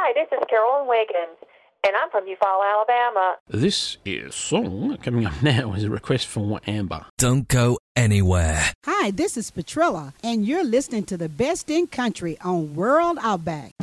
Hi, this is Carolyn Wiggins, and I'm from Eufaula, Alabama. This is Song. Coming up now is a request from Amber. Don't go anywhere. Hi, this is Petrilla, and you're listening to the best in country on World Outback.